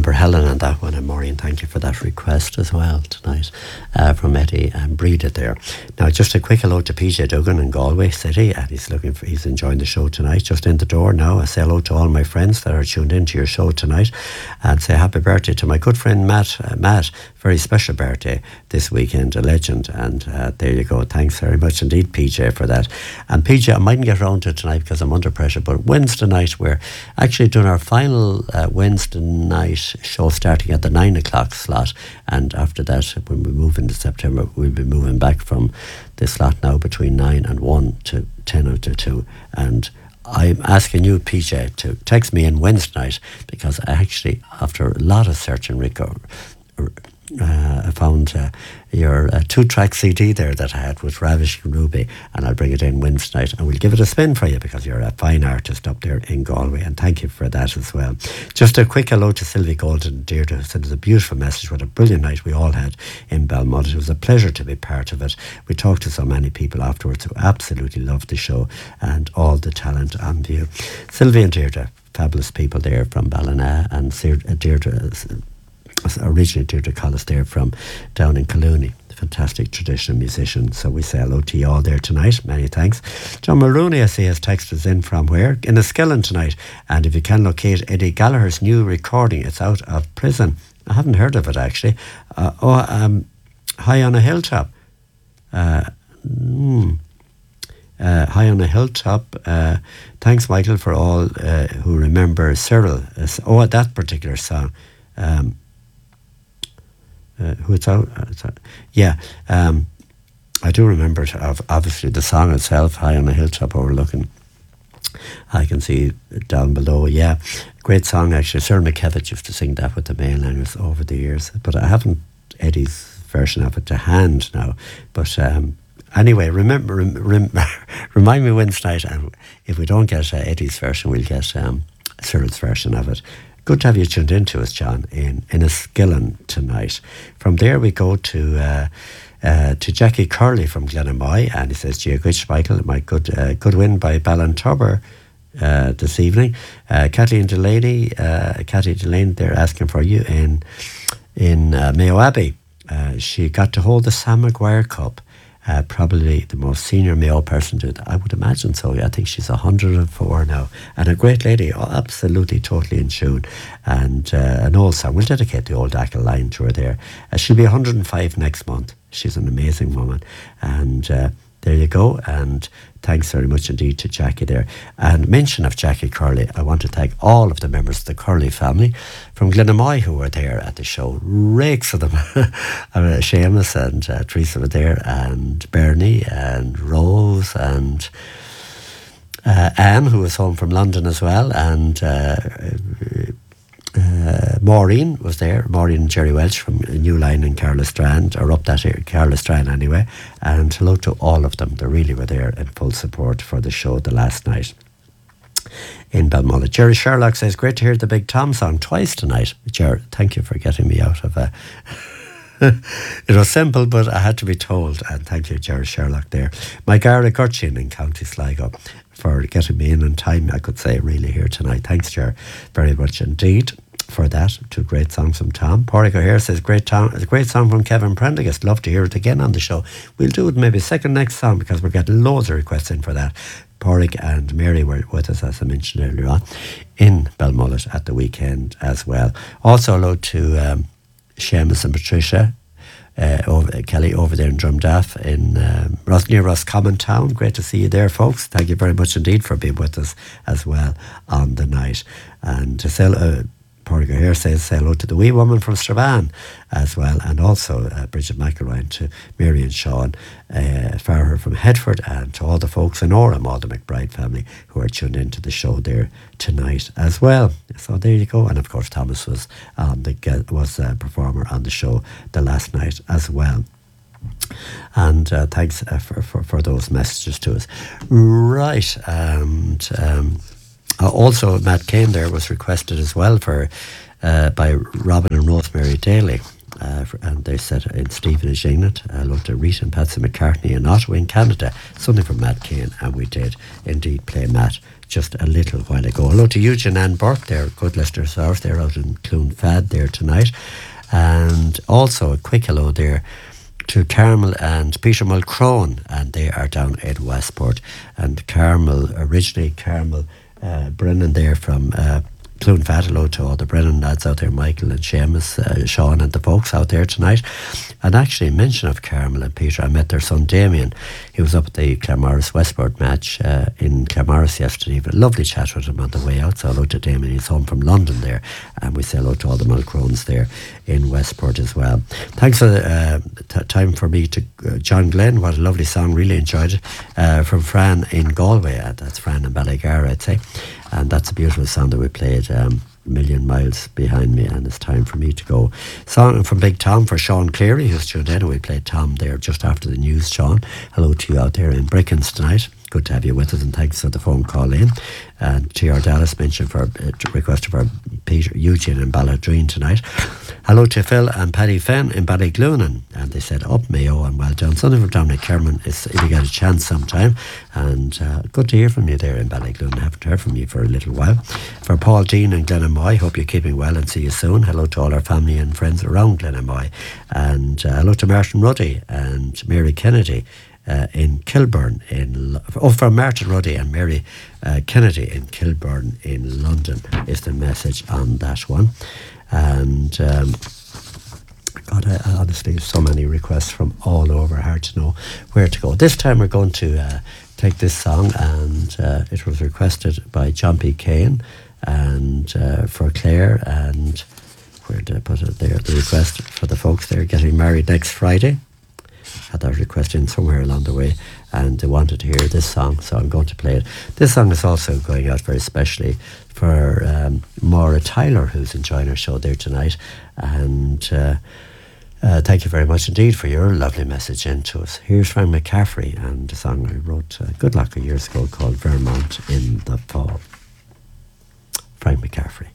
remember Helen on that one, and Maureen, thank you for that request as well tonight from Eddie and Breda there. Now, just a quick hello to PJ Duggan in Galway City, and he's enjoying the show tonight. Just in the door now, I say hello to all my friends that are tuned into your show tonight, and say happy birthday to my good friend Matt. Very special birthday this weekend, a legend, and there you go. Thanks very much indeed, PJ, for that. And PJ, I mightn't get around to it tonight because I'm under pressure, but Wednesday night we're actually doing our final Wednesday night show starting at the 9 o'clock slot, and after that, when we move into September, we'll be moving back from the slot now between 9 and 1 to 10 after 2, and I'm asking you, PJ, to text me in Wednesday night, because I actually, after a lot of searching, I found your 2-track CD there that I had with Ravishing Ruby, and I'll bring it in Wednesday night and we'll give it a spin for you, because you're a fine artist up there in Galway, and thank you for that as well. Just a quick hello to Sylvie Golden Deirdre, who sent us a beautiful message. What a brilliant night we all had in Balmullet. It was a pleasure to be part of it. We talked to so many people afterwards who absolutely loved the show and all the talent on view. Sylvie and Deirdre, fabulous people there from Ballina, and Deirdre, originally Deirdre Collis there from down in Collooney, fantastic traditional musician. So we say hello to you all there tonight. Many thanks. John Maroney, I see, has texted us in from where? Enniskillen tonight. And if you can locate Eddie Gallagher's new recording, it's out of prison. I haven't heard of it actually. High on a Hilltop. High on a Hilltop. Thanks, Michael, for all who remember Cyril. That particular song. Who it's out? Yeah, I do remember it, obviously the song itself, High on a Hilltop Overlooking. I can see it down below. Yeah, great song actually. Cyril McKevitt used to sing that with the Mainliners over the years, but I haven't Eddie's version of it to hand now. But anyway, remind me Wednesday night, and if we don't get Eddie's version, we'll get Cyril's version of it. Good to have you tuned in to us, John, in Enniskillen tonight. From there we go to Jackie Curley from Glenamoy, and he says, "Gee, good Michael, my good win by Ballintubber this evening." Kathleen Delaney, they're asking for you in Mayo Abbey. She got to hold the Sam Maguire Cup. Probably the most senior Mayo person to do that. I would imagine so. Yeah, I think she's 104 now, and a great lady, absolutely totally in tune, and an old song. We'll dedicate the old Ackle line to her there. She'll be 105 next month. She's an amazing woman, and there you go. And thanks very much indeed to Jackie there. And mention of Jackie Curley, I want to thank all of the members of the Curley family from Glenamoy who were there at the show. Rakes of them. Seamus and Teresa were there, and Bernie and Rose and Anne, who was home from London as well, and Maureen was there. Maureen and Jerry Welch from New Line in Carla Strand, or up that area, Carla Strand anyway. And hello to all of them. They really were there in full support for the show the last night in Balmullet. Jerry Sherlock says, "Great to hear the Big Tom song twice tonight." Jerry, thank you for getting me out of a... It was simple, but I had to be told. And thank you, Jerry Sherlock there. My Gara Gurchin in County Sligo for getting me in on time, I could say, really here tonight. Thanks, Jerry, very much indeed for that. Two great songs from Tom. Porrick O'Hare says, great song from Kevin Prendergast. Love to hear it again on the show. We'll do it maybe second next song, because we're getting loads of requests in for that. Porrick and Mary were with us, as I mentioned earlier on, in Balmullet at the weekend as well. Also hello to Seamus and Patricia Kelly over there in Drumdaff in near Roscommon Town. Great to see you there, folks. Thank you very much indeed for being with us as well on the night. And to sell Porrick here says hello to the wee woman from Strabane as well, and also Bridget McElroy, to Mary and Sean Farrer from Headford, and to all the folks in Orem, all the McBride family who are tuned into the show there tonight as well. So there you go. And of course Thomas was a performer on the show the last night as well. And thanks for those messages to us. Right, and also Matt Kane there was requested as well for by Robin and Rosemary Daly, and they said in Stephen and Jinglet. Hello to Rita and Patsy McCartney in Ottawa in Canada. Something from Matt Kane, and we did indeed play Matt just a little while ago. Hello to Eugene and Burke, they're good listeners of ours. They're out in Clonfad there tonight. And also a quick hello there to Carmel and Peter Mulcrone, and they are down in Westport. And originally Carmel Brennan there from Clonfad. Hello to all the Brennan lads out there, Michael and Seamus, Sean and the folks out there tonight. And actually, mention of Carmel and Peter, I met their son Damien. He was up at the Claremorris Westport match in Claremorris yesterday. But a lovely chat with him on the way out. So hello to Damien, he's home from London there. And we say hello to all the Mulcrones there in Westport as well. Thanks for the time for me to John Glenn. What a lovely song, really enjoyed it. From Fran in Galway. That's Fran in Ballygar, I'd say. And that's a beautiful song that we played, A Million Miles Behind Me, and it's time for me to go. Song from Big Tom for Sean Cleary, who's tuned in, and we played Tom there just after the news, Sean. Hello to you out there in Brickens tonight. Good to have you with us, and thanks for the phone call in. And T.R. Dallas mentioned for request for Peter Eugene in Balladreen tonight. Hello to Phil and Paddy Fenn in Ballyglunan, and they said up Mayo and well done. Something from Dominic Kerman is if you get a chance sometime. And good to hear from you there in Ballyglunan. I haven't heard from you for a little while. For Paul Dean and Glenamoy, hope you're keeping well and see you soon. Hello to all our family and friends around Glenamoy. And hello to Martin Ruddy and Mary Kennedy in Kilburn from Martin Ruddy and Mary Kennedy in Kilburn in London is the message on that one. And God, I honestly have so many requests from all over, hard to know where to go. This time we're going to take this song, and it was requested by John P. Kane and for Claire, and where did I put it there? The request for the folks there getting married next Friday. Had that request in somewhere along the way, and they wanted to hear this song, so I'm going to play it. This song is also going out very specially for Maura Tyler, who's enjoying our show there tonight, and thank you very much indeed for your lovely message in to us. Here's Frank McCaffrey and a song I wrote good luck years ago called Vermont in the Fall. Frank McCaffrey.